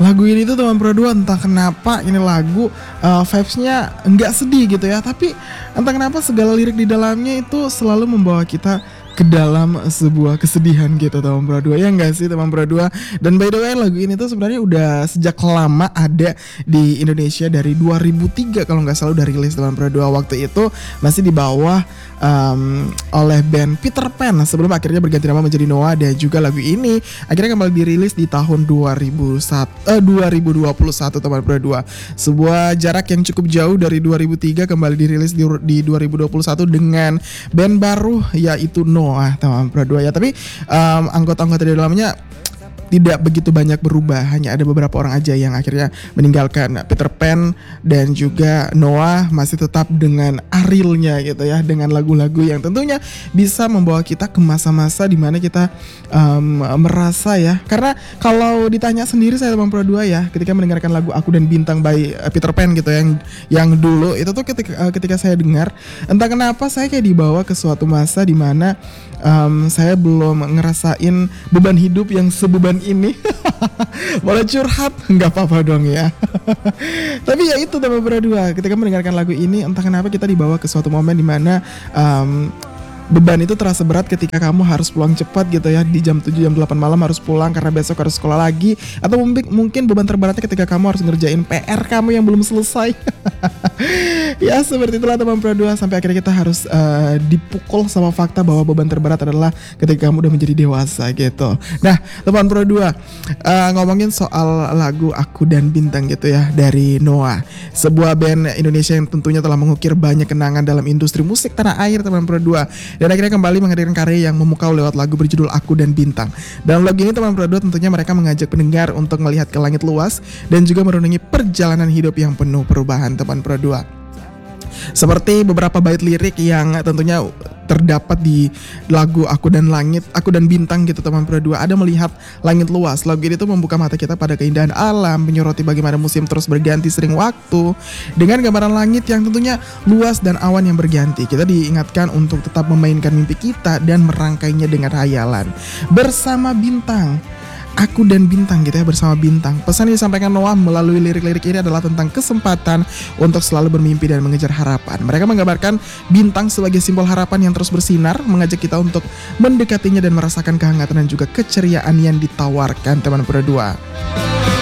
lagu ini tuh teman Pro 2 entah kenapa ini lagu vibes-nya enggak sedih gitu ya, tapi entah kenapa segala lirik di dalamnya itu selalu membawa kita ke dalam sebuah kesedihan gitu teman Pro 2, ya enggak sih teman Pro 2? Dan by the way lagu ini tuh sebenarnya udah sejak lama ada di Indonesia, dari 2003 kalau nggak salah udah rilis teman Pro 2. Waktu itu masih di bawah oleh band Peter Pan sebelum akhirnya berganti nama menjadi Noah. Dan juga lagu ini akhirnya kembali dirilis di tahun 2021 teman Pro 2. Sebuah jarak yang cukup jauh dari 2003 kembali dirilis di 2021 dengan band baru yaitu Noah teman Pro 2 ya. Tapi anggota-anggota di dalamnya tidak begitu banyak berubah, hanya ada beberapa orang aja yang akhirnya meninggalkan Peter Pan, dan juga Noah masih tetap dengan Arielnya gitu ya, dengan lagu-lagu yang tentunya bisa membawa kita ke masa-masa dimana kita merasa ya, karena kalau ditanya sendiri saya teman Pro 2 ya, ketika mendengarkan lagu Aku dan Bintang by Peter Pan gitu yang dulu itu tuh ketika saya dengar, entah kenapa saya kayak dibawa ke suatu masa dimana saya belum ngerasain beban hidup yang sebeban ini. Boleh curhat? Nggak apa-apa dong ya. Tapi ya itu teman Pro 2, ketika mendengarkan lagu ini entah kenapa kita dibawa ke suatu momen dimana beban itu terasa berat ketika kamu harus pulang cepat gitu ya, di jam 7 jam 8 malam harus pulang karena besok harus sekolah lagi. Atau mungkin beban terberatnya ketika kamu harus ngerjain PR kamu yang belum selesai. Ya seperti itulah teman Pro 2, sampai akhirnya kita harus dipukul sama fakta bahwa beban terberat adalah ketika kamu udah menjadi dewasa gitu. Nah teman Pro 2, ngomongin soal lagu Aku dan Bintang gitu ya dari Noah, sebuah band Indonesia yang tentunya telah mengukir banyak kenangan dalam industri musik tanah air teman Pro 2, dan akhirnya kembali menghadirkan karya yang memukau lewat lagu berjudul Aku dan Bintang. Dalam lagu ini teman Pro 2 tentunya mereka mengajak pendengar untuk melihat ke langit luas dan juga merenungi perjalanan hidup yang penuh perubahan teman Pro 2. Seperti beberapa bait lirik yang tentunya terdapat di lagu Aku dan Bintang gitu teman Pro 2. Ada melihat langit luas. Lagu ini tuh membuka mata kita pada keindahan alam, menyoroti bagaimana musim terus berganti sering waktu dengan gambaran langit yang tentunya luas dan awan yang berganti. Kita diingatkan untuk tetap memainkan mimpi kita dan merangkainya dengan hayalan bersama bintang. Aku dan Bintang gitu ya, bersama bintang. Pesan yang disampaikan Noah melalui lirik-lirik ini adalah tentang kesempatan untuk selalu bermimpi dan mengejar harapan. Mereka menggambarkan bintang sebagai simbol harapan yang terus bersinar, mengajak kita untuk mendekatinya dan merasakan kehangatan dan juga keceriaan yang ditawarkan teman Pro 2.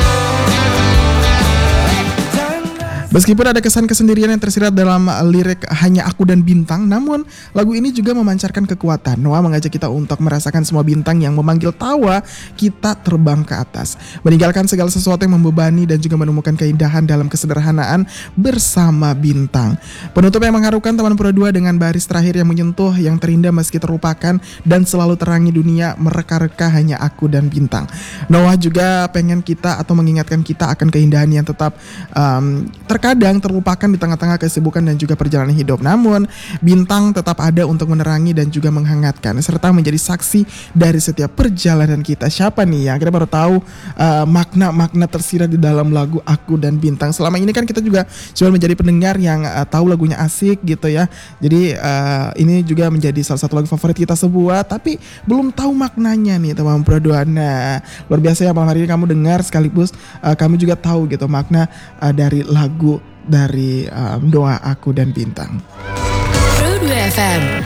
Meskipun ada kesan kesendirian yang tersirat dalam lirik Hanya Aku dan Bintang, namun lagu ini juga memancarkan kekuatan. Noah mengajak kita untuk merasakan semua bintang yang memanggil tawa kita terbang ke atas, meninggalkan segala sesuatu yang membebani dan juga menemukan keindahan dalam kesederhanaan bersama bintang. Penutup yang mengharukan teman Pro 2 dengan baris terakhir yang menyentuh, yang terindah meski terlupakan dan selalu terangi dunia, mereka-reka hanya Aku dan Bintang. Noah juga pengen kita atau mengingatkan kita akan keindahan yang tetap terkadang terlupakan di tengah-tengah kesibukan dan juga perjalanan hidup. Namun bintang tetap ada untuk menerangi dan juga menghangatkan serta menjadi saksi dari setiap perjalanan kita. Siapa nih ya? Kita baru tahu makna-makna tersirat di dalam lagu Aku dan Bintang. Selama ini kan kita juga cuma menjadi pendengar yang tahu lagunya asik gitu ya. Jadi ini juga menjadi salah satu lagu favorit kita semua, tapi belum tahu maknanya nih teman Pro 2. Nah, luar biasa ya malam hari ini kamu dengar sekaligus kamu juga tahu gitu makna dari lagu dari Doa Aku dan Bintang. Pro 2 FM.